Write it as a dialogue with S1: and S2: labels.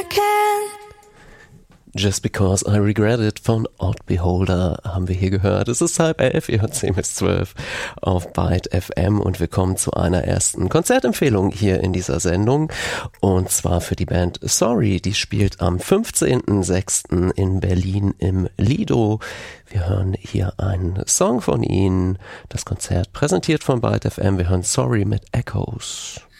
S1: Just Because I Regret It von Odd Beholder haben wir hier gehört. Es ist 10:30, ihr hört 10 bis 12 auf Byte FM und wir kommen zu einer ersten Konzertempfehlung hier in dieser Sendung und zwar für die Band Sorry. Die spielt am 15.06. in Berlin im Lido. Wir hören hier einen Song von ihnen. Das Konzert präsentiert von Byte FM. Wir hören Sorry mit Echoes.